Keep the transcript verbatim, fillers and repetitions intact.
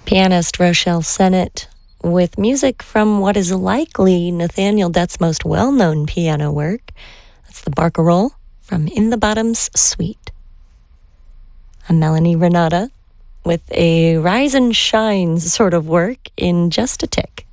Pianist Rochelle Sennett with music from what is likely Nathaniel Dett's most well-known piano work. That's the Barcarolle from In the Bottom's Suite. I'm Melanie Renata with a Rise and Shine sort of work in Just a Tick.